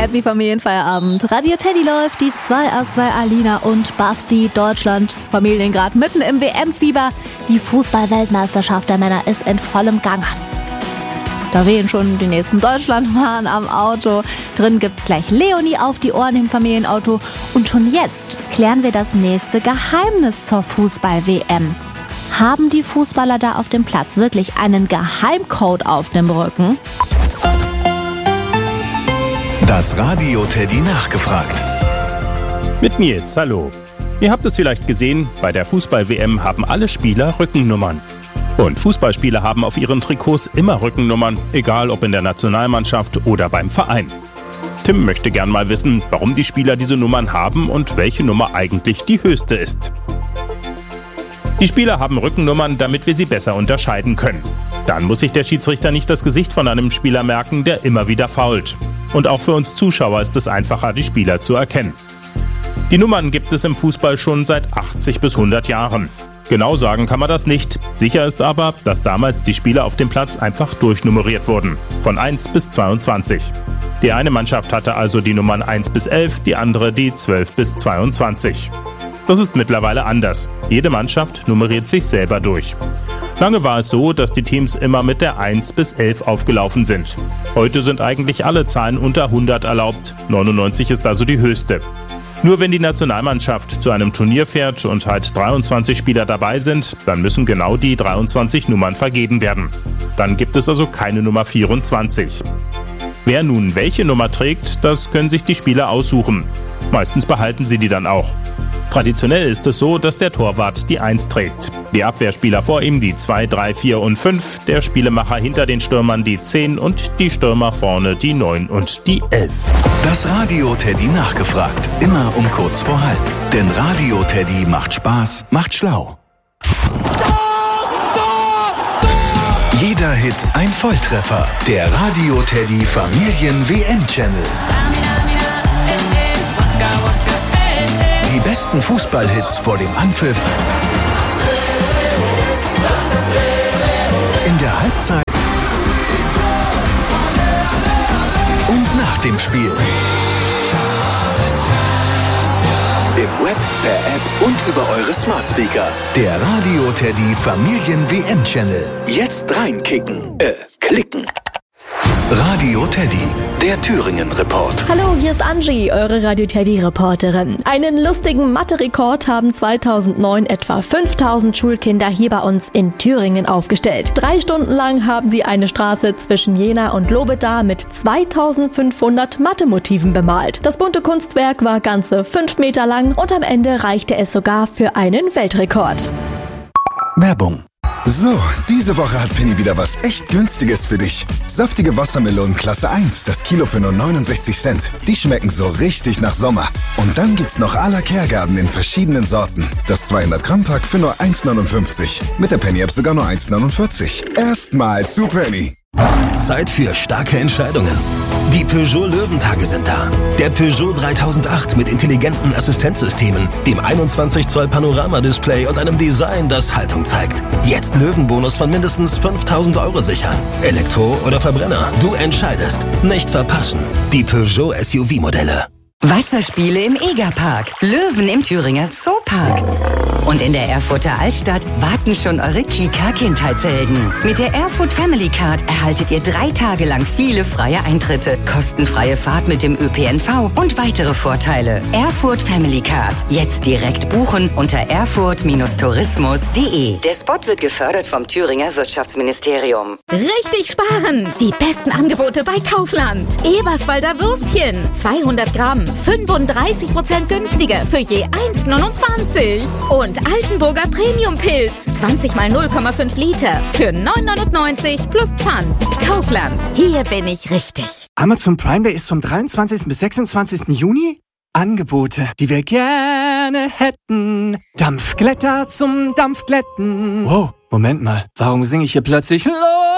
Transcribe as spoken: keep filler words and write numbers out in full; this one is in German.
Happy Familienfeierabend. Radio Teddy läuft, die zwei auf zwei Alina und Basti, Deutschlands Familien gerade mitten im W M-Fieber. Die Fußball-Weltmeisterschaft der Männer ist in vollem Gange. Da wehen schon die nächsten Deutschlandfahnen am Auto. Drin gibt's gleich Leonie auf die Ohren im Familienauto. Und schon jetzt klären wir das nächste Geheimnis zur Fußball-W M. Haben die Fußballer da auf dem Platz wirklich einen Geheimcode auf dem Rücken? Das Radio Teddy nachgefragt. Mit Nils, hallo. Ihr habt es vielleicht gesehen, bei der Fußball-W M haben alle Spieler Rückennummern. Und Fußballspieler haben auf ihren Trikots immer Rückennummern, egal ob in der Nationalmannschaft oder beim Verein. Tim möchte gern mal wissen, warum die Spieler diese Nummern haben und welche Nummer eigentlich die höchste ist. Die Spieler haben Rückennummern, damit wir sie besser unterscheiden können. Dann muss sich der Schiedsrichter nicht das Gesicht von einem Spieler merken, der immer wieder foult. Und auch für uns Zuschauer ist es einfacher, die Spieler zu erkennen. Die Nummern gibt es im Fußball schon seit achtzig bis hundert Jahren. Genau sagen kann man das nicht. Sicher ist aber, dass damals die Spieler auf dem Platz einfach durchnummeriert wurden. Von eins bis zweiundzwanzig. Die eine Mannschaft hatte also die Nummern eins bis elf, die andere die zwölf bis zweiundzwanzig. Das ist mittlerweile anders. Jede Mannschaft nummeriert sich selber durch. Lange war es so, dass die Teams immer mit der eins bis elf aufgelaufen sind. Heute sind eigentlich alle Zahlen unter hundert erlaubt. neunundneunzig ist also die höchste. Nur wenn die Nationalmannschaft zu einem Turnier fährt und halt dreiundzwanzig Spieler dabei sind, dann müssen genau die dreiundzwanzig Nummern vergeben werden. Dann gibt es also keine Nummer vierundzwanzig. Wer nun welche Nummer trägt, das können sich die Spieler aussuchen. Meistens behalten sie die dann auch. Traditionell ist es so, dass der Torwart die eins trägt. Die Abwehrspieler vor ihm die zwei, drei, vier und fünf, der Spielemacher hinter den Stürmern die zehn und die Stürmer vorne die neun und die elf. Das Radio Teddy nachgefragt. Immer um kurz vor halb. Denn Radio Teddy macht Spaß, macht schlau. Jeder Hit ein Volltreffer. Der Radio Teddy Familien-W M-Channel. Die besten Fußballhits vor dem Anpfiff, in der Halbzeit und nach dem Spiel. Im Web, per App und über eure Smart Speaker. Der Radio Teddy Familien-W M-Channel. Jetzt reinkicken, äh, klicken. Radio Teddy, der Thüringen-Report. Hallo, hier ist Angie, eure Radio Teddy-Reporterin. Einen lustigen Mathe-Rekord haben zweitausendneun etwa fünftausend Schulkinder hier bei uns in Thüringen aufgestellt. Drei Stunden lang haben sie eine Straße zwischen Jena und Lobeda mit zweitausendfünfhundert Mathe-Motiven bemalt. Das bunte Kunstwerk war ganze fünf Meter lang und am Ende reichte es sogar für einen Weltrekord. Werbung. So, diese Woche hat Penny wieder was echt Günstiges für dich. Saftige Wassermelonen Klasse eins, das Kilo für nur neunundsechzig Cent. Die schmecken so richtig nach Sommer. Und dann gibt's noch à la Kehrgarten in verschiedenen Sorten. Das zweihundert Gramm Pack für nur eins neunundfünfzig. Mit der Penny App sogar nur eins neunundvierzig. Erstmal zu Penny. Zeit für starke Entscheidungen. Die Peugeot Löwentage sind da. Der Peugeot dreitausendacht mit intelligenten Assistenzsystemen, dem einundzwanzig Zoll Panoramadisplay und einem Design, das Haltung zeigt. Jetzt Löwenbonus von mindestens fünftausend Euro sichern. Elektro oder Verbrenner, du entscheidest. Nicht verpassen. Die Peugeot S U V-Modelle. Wasserspiele im Egerpark, Löwen im Thüringer Zoopark. Und in der Erfurter Altstadt warten schon eure Kika-Kindheitshelden. Mit der Erfurt Family Card erhaltet ihr drei Tage lang viele freie Eintritte, kostenfreie Fahrt mit dem Ö P N V und weitere Vorteile. Erfurt Family Card. Jetzt direkt buchen unter erfurt tourismus punkt de. Der Spot wird gefördert vom Thüringer Wirtschaftsministerium. Richtig sparen! Die besten Angebote bei Kaufland. Eberswalder Würstchen, zweihundert Gramm, fünfunddreißig Prozent günstiger für je eins neunundzwanzig. Und Altenburger Premium-Pilz, zwanzig mal null Komma fünf Liter für neun neunundneunzig plus Pfand. Kaufland, hier bin ich richtig. Amazon Prime Day ist vom dreiundzwanzigsten bis sechsundzwanzigsten Juni. Angebote, die wir gerne hätten. Dampfglätter zum Dampfglätten. Wow, Moment mal, warum singe ich hier plötzlich